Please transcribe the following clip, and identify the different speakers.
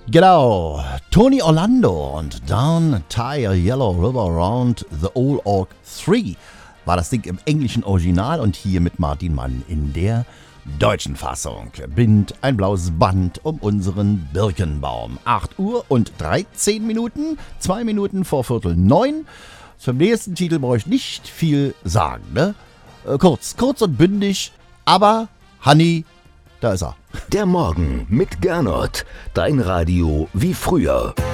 Speaker 1: Genau, Tony Orlando und Down Tie a Yellow River Round the Old Oak 3 war das Ding im englischen Original und hier mit Martin Mann in der deutschen Fassung. Bind ein blaues Band um unseren Birkenbaum. 8 Uhr und 13 Minuten, 2 Minuten vor 8:45. Zum nächsten Titel brauche ich nicht viel sagen, ne? Kurz und bündig, aber Hanni, da ist er.
Speaker 2: Der Morgen mit Gernot, dein Radio wie früher.